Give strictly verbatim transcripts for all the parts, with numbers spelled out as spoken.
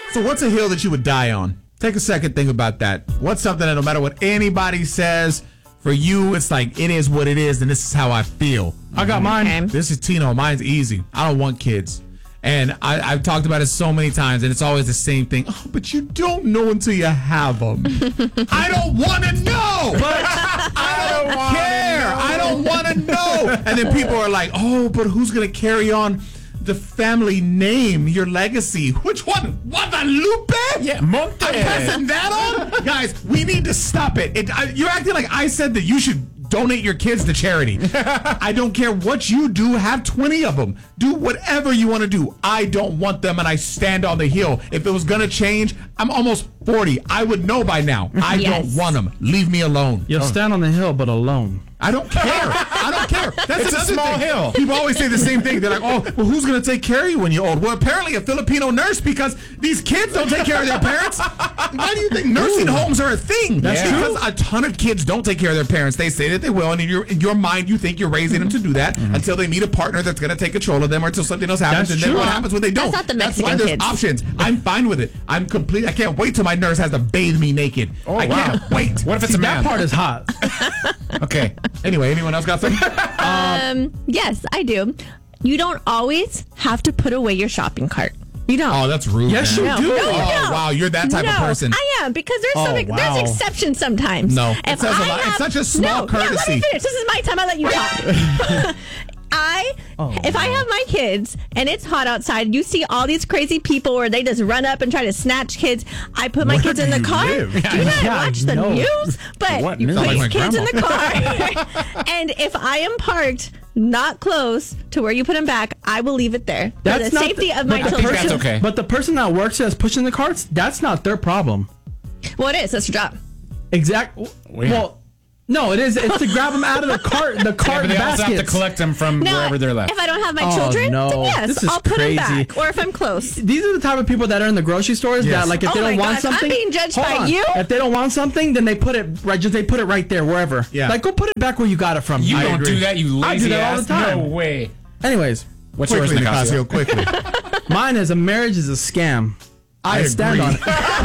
So what's a hill that you would die on? Take a second, think about that. What's something that no matter what anybody says, for you, it's like, it is what it is, and this is how I feel. I got mine. Okay. This is Tino. Mine's easy. I don't want kids. And I, I've talked about it so many times, and it's always the same thing. Oh, but you don't know until you have them. I don't want to know. But I don't care. I don't want to know. And then people are like, oh, but who's going to carry on the family name, your legacy? Which one? Guadalupe? Yeah, Monte. I'm passing that on? Guys, we need to stop it. it I, you're acting like I said that you should donate your kids to charity. I don't care what you do. Have twenty of them. Do whatever you want to do. I don't want them, and I stand on the hill. If it was going to change, I'm almost forty. I would know by now. I Yes. don't want them. Leave me alone. You'll stand on the hill, but alone. I don't care. I don't care. That's It's a another small thing. hill. People always say the same thing. They're like, oh, well, who's going to take care of you when you're old? Well, apparently a Filipino nurse, because these kids don't take care of their parents. Why do you think nursing homes are a thing? That's Because true. a ton of kids don't take care of their parents. They say that they will, and in your, in your mind, you think you're raising them to do that Mm-hmm. until they meet a partner that's going to take control of them, or until something else happens. That's and then true. what happens when they don't? That's not the That's why Mexican there's kids. options. I'm fine with it. I'm complete. I can't wait till my nurse has to bathe me naked. Oh, I wow. can't wait. What if it's See, a that man? part is hot. Okay. Anyway, anyone else got something? Um, yes, I do. You don't always have to put away your shopping cart. You don't. Oh, that's rude. Yes, man. you no, do. no, you Oh, don't. wow, you're that type no, of person. I am, because there's Oh, some wow. there's exceptions sometimes. No, it If says a I lot. It's have- such a small no, Yeah, let courtesy. me finish. This is my time. I'll let you talk. I, Oh, if I have my kids and it's hot outside, you see all these crazy people where they just run up and try to snatch kids. I put my Where kids in do the you car. live? Do you not Yeah, I watch the know. news? But What you news? put Sound your like my kids in the grandma. car. And if I am parked not close to where you put them back, I will leave it there for That's the not safety the- of my but the children. that's okay. But the person that works that's pushing the carts, that's not their problem. Well, it is. That's your job. Exact. Well, no, it is. It's to grab them out of the cart, the Yeah, cart but they also baskets. have to collect them from Now, wherever they're left. if I don't have my Oh, children, no. then yes, This is I'll put crazy. them back. Or if I'm close. These are the type of people that are in the grocery stores Yes. that, like, if Oh they don't my want gosh, I'm something, being judged hold by on. you? If they don't want something, then they put it right. Just they put it right there, wherever. Yeah. Like, go put it back where you got it from. you I don't agree. do that, you I lazy do that all ass. the time. No way. Anyways, What's yours, Quickly, Nicasio? Nicasio, quickly. mine is a marriage is a scam. I stand agree. on it.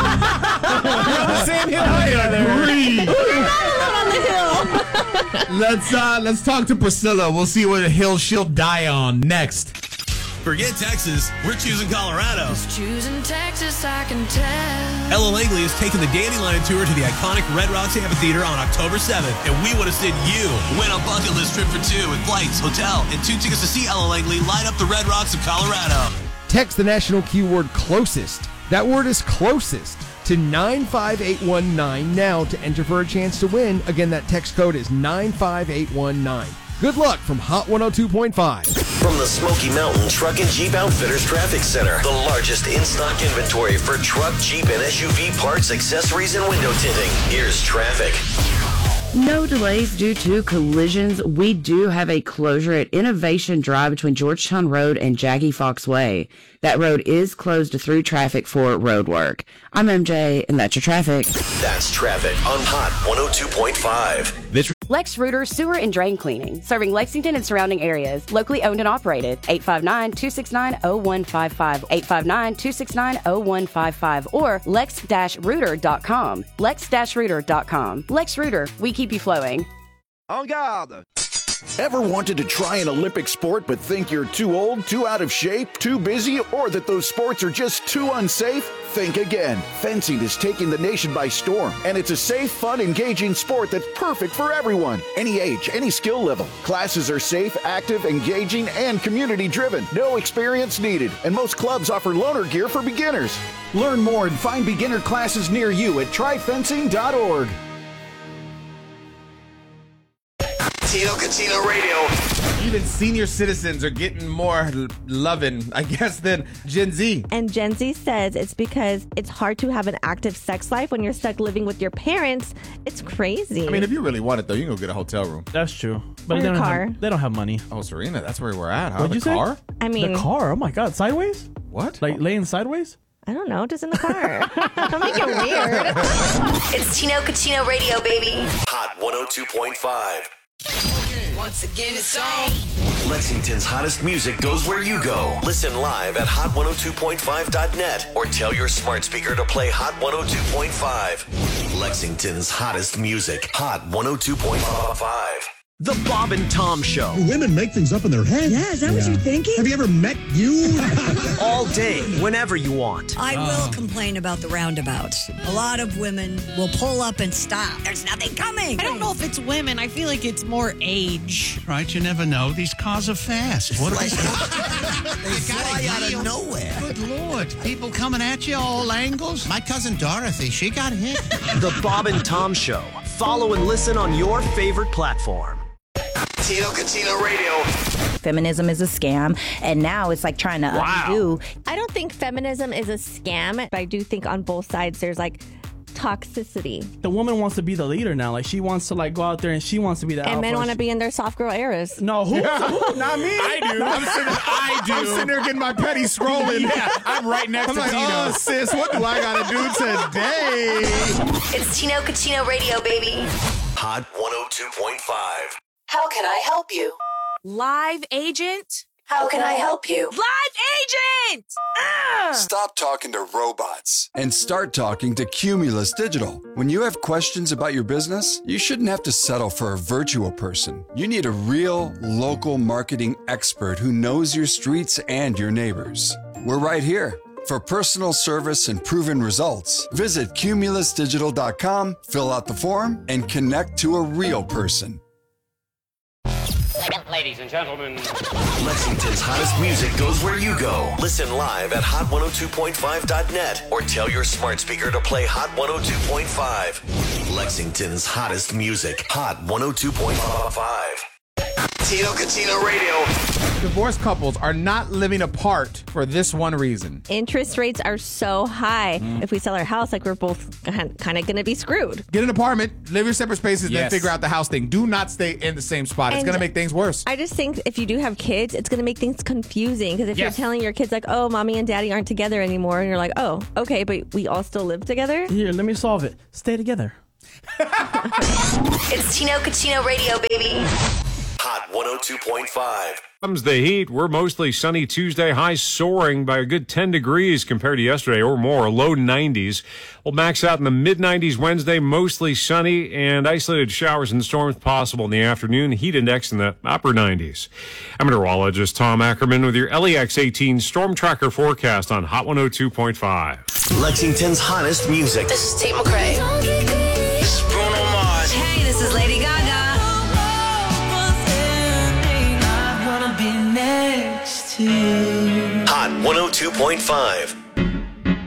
Same hill I On the hill. let's uh, let's talk to Priscilla. We'll see what hill she'll die on next. Forget Texas, we're choosing Colorado. Choosing Texas, I can tell. Ella Langley is taking the Dandelion Tour to the iconic Red Rocks Amphitheater on October seventh, and we want to send you win a bucket list trip for two with flights, hotel, and two tickets to see Ella Langley light up the Red Rocks of Colorado. Text the national keyword closest. That word is closest to nine five eight one nine now to enter for a chance to win. Again, that text code is nine five eight one nine. Good luck from Hot one oh two point five. From the Smoky Mountain Truck and Jeep Outfitters Traffic Center, the largest in-stock inventory for truck, Jeep, and S U V parts, accessories, and window tinting. Here's traffic. No delays due to collisions. We do have a closure at Innovation Drive between Georgetown Road and Jackie Fox Way. That road is closed to through traffic for road work. I'm M J, and that's your traffic. That's traffic on Hot one oh two point five. This Lex Reuter Sewer and Drain Cleaning, serving Lexington and surrounding areas. Locally owned and operated. eight five nine, two six nine, zero one five five. eight five nine, two six nine, zero one five five. Or lex dash reuter dot com. lex dash reuter dot com. Lex Reuter, we keep you flowing. En garde! Ever wanted to try an Olympic sport but think you're too old, too out of shape, too busy, or that those sports are just too unsafe? Think again. Fencing is taking the nation by storm, and it's a safe, fun, engaging sport that's perfect for everyone. Any age, any skill level. Classes are safe, active, engaging, and community-driven. No experience needed, and most clubs offer loaner gear for beginners. Learn more and find beginner classes near you at try fencing dot org. Tino Catino Radio. Even senior citizens are getting more l- loving, I guess, than Gen Z. And Gen Z says it's because it's hard to have an active sex life when you're stuck living with your parents. It's crazy. I mean, if you really want it, though, you can go get a hotel room. That's true. But Or they your don't car. Have, they don't have money. Oh, Serena, that's where we're at, huh? What'd the you say? car? I mean, The car. Oh my God, sideways? What? Like laying sideways? I don't know, just in the car. Don't make it weird. It's Tino Catino Radio, baby. Hot one oh two point five. Once again, it's on. Lexington's hottest music goes where you go. Listen live at hot one oh two point five dot net or tell your smart speaker to play Hot one oh two point five. Lexington's hottest music. Hot one oh two point five. The Bob and Tom Show. Do women make things up in their head? Yeah, is that what you're thinking? Have you ever met you? All day, whenever you want. I will complain about the roundabouts. A lot of women will pull up and stop. There's nothing coming. I don't know if it's women. I feel like it's more age. Right, you never know. These cars are fast. What They fly out of nowhere. Good Lord. People coming at you all angles. My cousin Dorothy, she got hit. The Bob and Tom Show. Follow and listen on your favorite platform. Tino Catino Radio. Feminism is a scam, and now it's like trying to Wow. undo. I don't think feminism is a scam, but I do think on both sides there's like toxicity. The woman wants to be the leader now. Like, she wants to like go out there and she wants to be the And alpha. men want to be in their soft girl eras. No, who? who? Not me. I do. I'm sitting, I do. I'm sitting there getting my petty scrolling. Yeah, I'm right next I'm to like, Tino. oh, sis, what do I got to do today? It's Tino Cucino Radio, baby. Hot one oh two point five. How can I help you? Live agent? How can I help you? Live agent! Ah! Stop talking to robots and start talking to Cumulus Digital. When you have questions about your business, you shouldn't have to settle for a virtual person. You need a real, local marketing expert who knows your streets and your neighbors. We're right here. For personal service and proven results, visit cumulus digital dot com, fill out the form, and connect to a real person. Ladies and gentlemen. Lexington's hottest music goes where you go. Listen live at hot one oh two point five dot net or tell your smart speaker to play Hot one oh two point five. Lexington's hottest music. Hot one oh two point five. Tino Catino Radio. Divorced couples are not living apart for this one reason. Interest rates are so high. Mm. If we sell our house, like we're both kind of going to be screwed. Get an apartment, live your separate spaces, then Yes. figure out the house thing. Do not stay in the same spot. It's And going to make things worse. I just think if you do have kids, it's going to make things confusing. Because if Yes. you're telling your kids, like, oh, mommy and daddy aren't together anymore, and you're like, oh, okay, but we all still live together. Here, let me solve it. Stay together. It's Tino Cucino Radio, baby. Hot one oh two point five. Comes the heat. We're mostly sunny Tuesday. Highs soaring by a good ten degrees compared to yesterday or more. Low nineties. We'll max out in the mid nineties Wednesday. Mostly sunny and isolated showers and storms possible in the afternoon. Heat index in the upper nineties. I'm meteorologist Tom Ackerman with your L E X eighteen Storm Tracker forecast on Hot one oh two point five. Lexington's hottest music. This is Tate McRae. This is Bruno Mars. Hey, this is Lady Gaga. Hot one oh two point five.